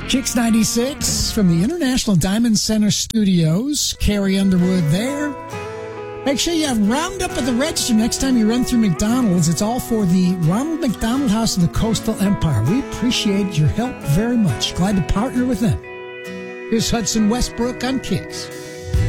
Kicks 96 from the International Diamond Center Studios. Carrie Underwood there. Make sure you have Roundup at the register next time you run through McDonald's. It's all for the Ronald McDonald House of the Coastal Empire. We appreciate your help very much. Glad to partner with them. Here's Hudson Westbrook on Kicks.